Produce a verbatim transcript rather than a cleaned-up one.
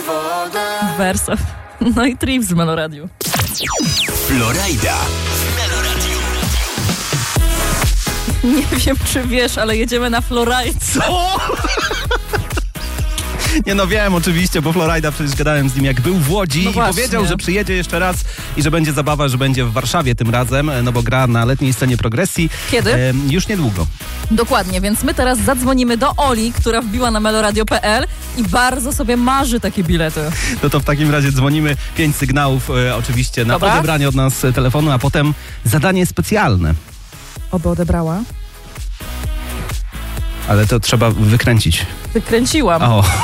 Wersow. No i Trips w Meloradiu. Florida w Meloradiu. Nie wiem, czy wiesz, ale jedziemy na Florida. Co? Nie no wiem, oczywiście, bo Florida, przecież gadałem z nim jak był w Łodzi no i powiedział, że przyjedzie jeszcze raz i że będzie zabawa, że będzie w Warszawie tym razem, no bo gra na letniej scenie progresji. Kiedy? E, już niedługo. Dokładnie, więc my teraz zadzwonimy do Oli, która wbiła na meloradio kropka pe el i bardzo sobie marzy takie bilety. No to w takim razie dzwonimy, pięć sygnałów e, oczywiście na Dobra. odebranie od nas telefonu, a potem zadanie specjalne. Oby odebrała. Ale to trzeba wykręcić. Wykręciłam. O.